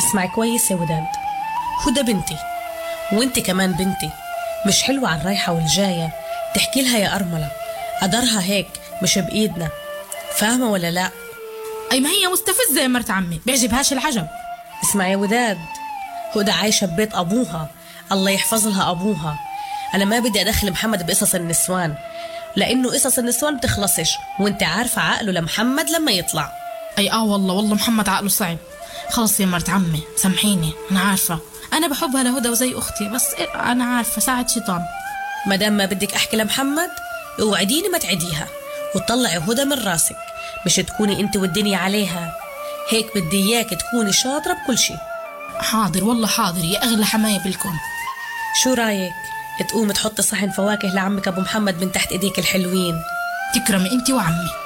اسمعي كويس يا وداد، هدى بنتي وانت كمان بنتي، مش حلوة على الرايحة والجاية تحكي لها يا أرملة، قدرها هيك مش بإيدنا، فاهمة ولا لا؟ أي ما هي مستفزة يا مرت عمي، بيعجبهاش العجب. اسمعي يا وداد، هدى عايشة ببيت أبوها، الله يحفظ لها أبوها. أنا ما بدي أدخل محمد بقصص النسوان، لأنه قصص النسوان بتخلصش، وانت عارفة عقله لمحمد لما يطلع. أي والله محمد عقله صعب. خلص يا مرت عمي سامحيني، أنا عارفة أنا بحبها لهدى وزي أختي، بس أنا عارفة ساعة شيطان. مادام ما بدك أحكي لمحمد اوعديني ما تعديها وتطلعي هدى من راسك، مش تكوني انت والدنيا عليها، هيك بدي إياك تكوني شاطرة بكل شي. حاضر والله حاضر يا أغلى حماية بالكون. شو رايك تقوم تحط صحن فواكه لعمك أبو محمد من تحت إيديك الحلوين؟ تكرمي انت وعمي.